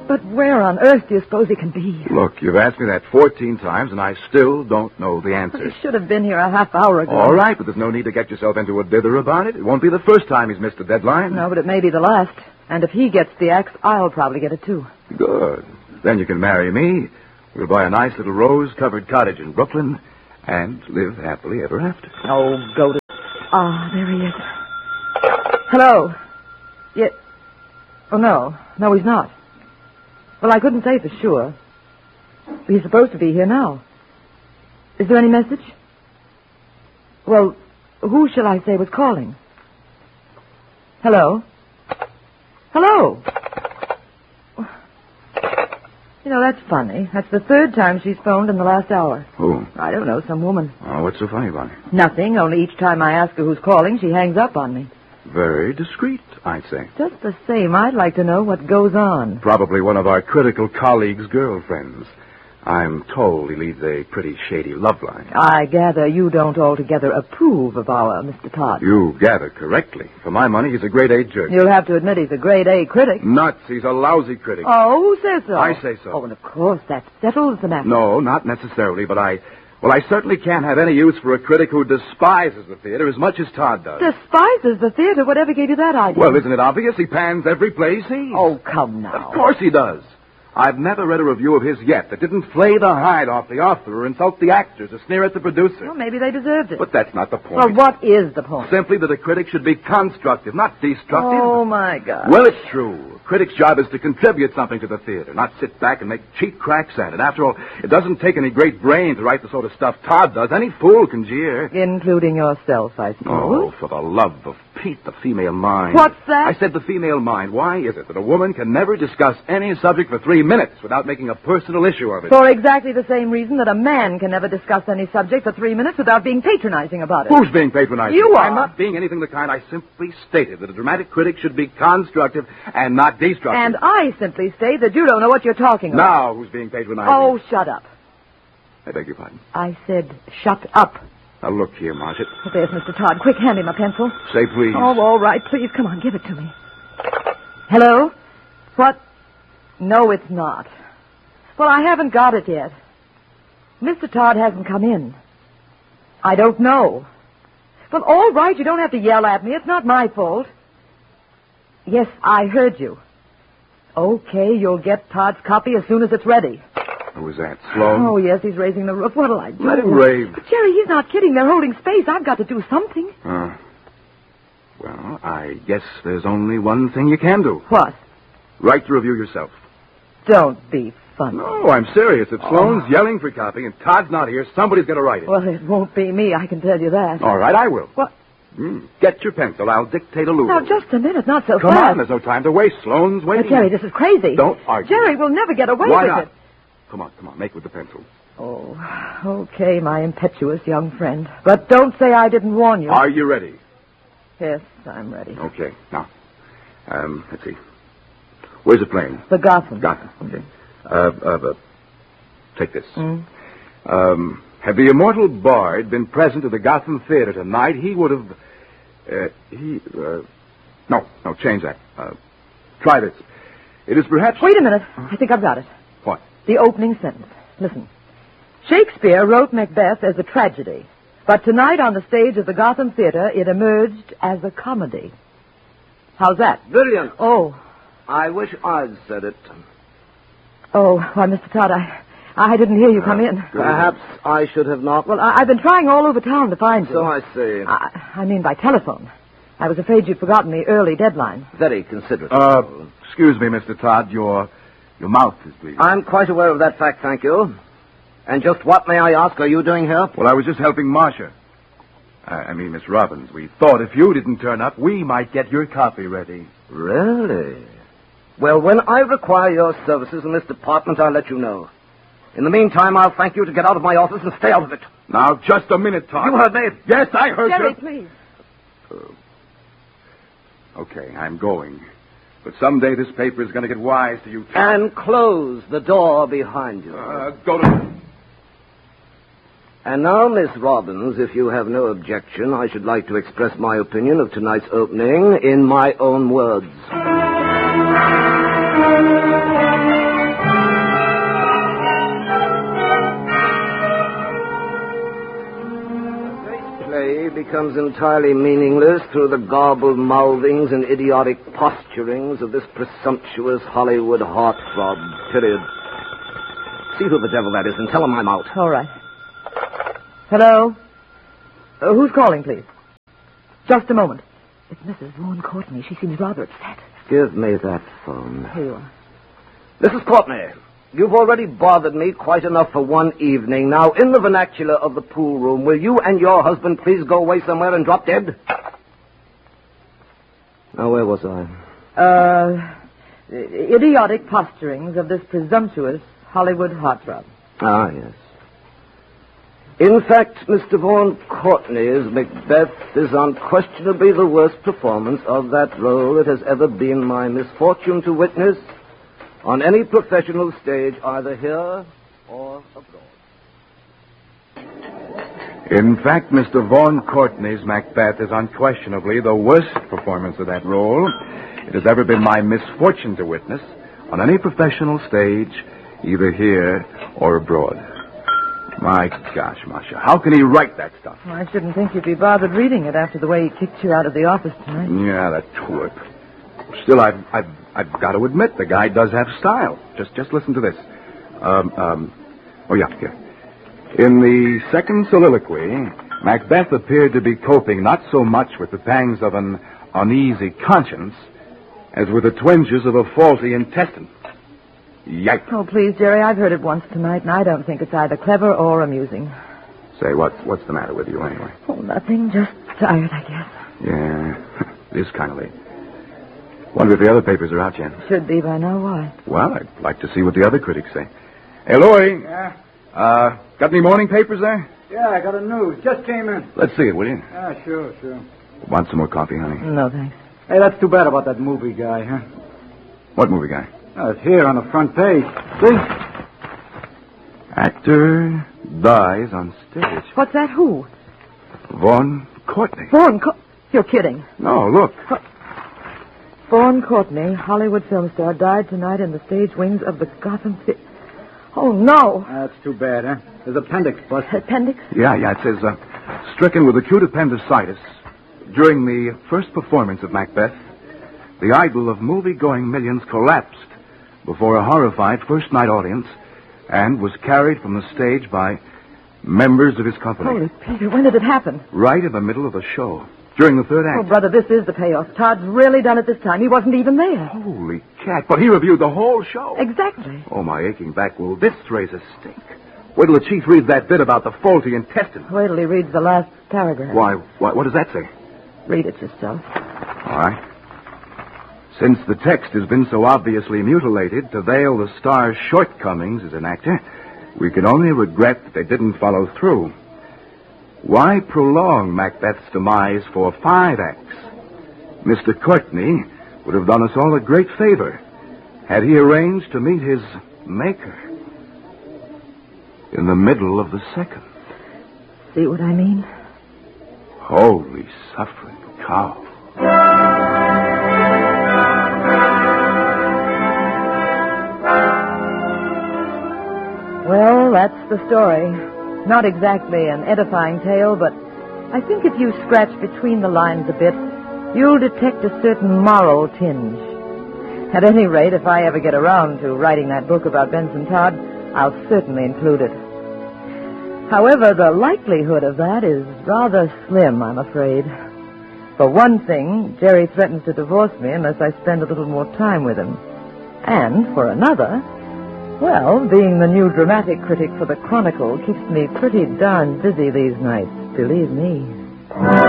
But where on earth do you suppose he can be? Look, you've asked me that 14 times, and I still don't know the answer. He should have been here a half hour ago. All right, but there's no need to get yourself into a dither about it. It won't be the first time he's missed a deadline. No, but it may be the last. And if he gets the axe, I'll probably get it, too. Good. Then you can marry me. We'll buy a nice little rose-covered cottage in Brooklyn and live happily ever after. Oh, go to... Ah, there he is. Hello. Yeah. Oh, no. No, he's not. Well, I couldn't say for sure. He's supposed to be here now. Is there any message? Well, who shall I say was calling? Hello? Hello? You know, that's funny. That's the third time she's phoned in the last hour. Who? I don't know, some woman. Oh, what's so funny about it? Nothing, only each time I ask her who's calling, she hangs up on me. Very discreet, I'd say. Just the same, I'd like to know what goes on. Probably one of our critical colleagues' girlfriends. I'm told he leads a pretty shady love life. I gather you don't altogether approve of our Mr. Todd. You gather correctly. For my money, he's a grade-A jerk. You'll have to admit he's a grade-A critic. Nuts. He's a lousy critic. Oh, who says so? I say so. Oh, and of course, that settles the matter. No, not necessarily, but I certainly can't have any use for a critic who despises the theater as much as Todd does. Despises the theater? Whatever gave you that idea? Well, isn't it obvious? He pans every play he sees. Oh, come now. Of course he does. I've never read a review of his yet that didn't flay the hide off the author or insult the actors or sneer at the producer. Well, maybe they deserved it. But that's not the point. Well, what is the point? Simply that a critic should be constructive, not destructive. Oh, my God. Well, it's true. A critic's job is to contribute something to the theater, not sit back and make cheap cracks at it. After all, it doesn't take any great brain to write the sort of stuff Todd does. Any fool can jeer. Including yourself, I suppose. Oh, for the love of Pete, the female mind. What's that? I said the female mind. Why is it that a woman can never discuss any subject for 3 minutes without making a personal issue of it? For exactly the same reason that a man can never discuss any subject for 3 minutes without being patronizing about it. Who's being patronizing? You are. I'm not being anything of the kind. I simply stated that a dramatic critic should be constructive and not destructive. And I simply state that you don't know what you're talking about. Now, who's being patronizing? Oh, shut up. I beg your pardon. I said shut up. Now, look here, Marcia. Oh, there's Mr. Todd. Quick, hand him a pencil. Say please. Oh, all right. Please, come on, give it to me. Hello? What? No, it's not. Well, I haven't got it yet. Mr. Todd hasn't come in. I don't know. Well, all right, you don't have to yell at me. It's not my fault. Yes, I heard you. Okay, you'll get Todd's copy as soon as it's ready. Who was that, Sloan? Oh, yes, he's raising the roof. What'll I do? Let him rave. But, Jerry, he's not kidding. They're holding space. I've got to do something. Well, I guess there's only one thing you can do. What? Write the review yourself. Don't be funny. No, I'm serious. If Sloan's yelling for copy and Todd's not here, somebody's going to write it. Well, it won't be me, I can tell you that. All right, I will. What? Get your pencil. I'll dictate a loop. Now, just a minute, not so Come fast. on, there's no time to waste. Sloan's waiting. Jerry, this is crazy. Don't argue. Jerry, we'll never get away Why with not? it. Come on. Make with the pencil. Oh, okay, my impetuous young friend. But don't say I didn't warn you. Are you ready? Yes, I'm ready. Okay. Now, let's see. Where's the plane? The Gotham. Gotham. Okay. Take this. Had the immortal Bard been present at the Gotham Theater tonight, he would have... No, change that. Try this. It is perhaps... Wait a minute. I think I've got it. What? The opening sentence. Listen. Shakespeare wrote Macbeth as a tragedy, but tonight on the stage of the Gotham Theater, it emerged as a comedy. How's that? Brilliant. Oh. I wish I'd said it. Oh, why, Mr. Todd, I didn't hear you come in. Perhaps I should have not. Well, I've been trying all over town to find you. So I see. I mean by telephone. I was afraid you'd forgotten the early deadline. Very considerate. Excuse me, Mr. Todd. Your mouth is bleeding. I'm quite aware of that fact, thank you. And just what, may I ask, are you doing here? Well, I was just helping Marcia. I mean, Miss Robbins. We thought if you didn't turn up, we might get your copy ready. Really? Well, when I require your services in this department, I'll let you know. In the meantime, I'll thank you to get out of my office and stay out of it. Now, just a minute, Todd. You heard me? Yes, I heard Jerry, you. please. Okay, I'm going. But someday this paper is going to get wise to you, Todd. And close the door behind you. Go to... And now, Miss Robbins, if you have no objection, I should like to express my opinion of tonight's opening in my own words. becomes entirely meaningless through the garbled mouthings and idiotic posturings of this presumptuous Hollywood heartthrob, period. See who the devil that is and tell him I'm out. All right. Hello? Who's calling, please? Just a moment. It's Mrs. Vaughan Courtney. She seems rather upset. Give me that phone. Here you are. Mrs. Courtney, you've already bothered me quite enough for one evening. Now, in the vernacular of the pool room, will you and your husband please go away somewhere and drop dead? Now, where was I? Idiotic posturings of this presumptuous Hollywood heartthrob. Ah, yes. In fact, Mr. Vaughan Courtney's Macbeth is unquestionably the worst performance of that role it has ever been my misfortune to witness on any professional stage, either here or abroad. In fact, Mr. Vaughan Courtney's Macbeth is unquestionably the worst performance of that role it has ever been my misfortune to witness on any professional stage, either here or abroad. My gosh, Masha, how can he write that stuff? Well, I shouldn't think you'd be bothered reading it after the way he kicked you out of the office tonight. Yeah, that twerp. Still, I've got to admit, the guy does have style. Just listen to this. Oh, yeah, here. In the second soliloquy, Macbeth appeared to be coping not so much with the pangs of an uneasy conscience as with the twinges of a faulty intestine. Yikes. Oh, please, Jerry, I've heard it once tonight, and I don't think it's either clever or amusing. Say, what's the matter with you, anyway? Oh, nothing. Just tired, I guess. Yeah, it is kind of late. Wonder if the other papers are out yet. Should be by now. Why? Well, I'd like to see what the other critics say. Hey, Louie. Yeah? Got any morning papers there? Yeah, I got a news. Just came in. Let's see it, will you? Yeah, sure. Want some more coffee, honey? No, thanks. Hey, that's too bad about that movie guy, huh? What movie guy? Oh, it's here on the front page. See? Actor dies on stage. What's that? Who? Vaughan Courtney. You're kidding. No, look. Vaughan Courtney, Hollywood film star, died tonight in the stage wings of the Gotham Theater. Oh, no. That's too bad, huh? His appendix busted. Appendix? Yeah, it says, stricken with acute appendicitis during the first performance of Macbeth, the idol of movie-going millions collapsed before a horrified first-night audience and was carried from the stage by members of his company. Holy Peter, when did it happen? Right in the middle of the show, during the third act. Oh, brother, this is the payoff. Todd's really done it this time. He wasn't even there. Holy cat, but he reviewed the whole show. Exactly. Oh, my aching back, will this raise a stink? Wait till the chief reads that bit about the faulty intestine. Wait till he reads the last paragraph. Why, what does that say? Read it yourself. All right. Since the text has been so obviously mutilated to veil the star's shortcomings as an actor, we can only regret that they didn't follow through. Why prolong Macbeth's demise for 5 acts? Mr. Courtney would have done us all a great favor had he arranged to meet his maker in the middle of the second. See what I mean? Holy suffering cow. Well, that's the story. Not exactly an edifying tale, but I think if you scratch between the lines a bit, you'll detect a certain moral tinge. At any rate, if I ever get around to writing that book about Benson Todd, I'll certainly include it. However, the likelihood of that is rather slim, I'm afraid. For one thing, Jerry threatens to divorce me unless I spend a little more time with him. And for another, well, being the new dramatic critic for the Chronicle keeps me pretty darn busy these nights, believe me.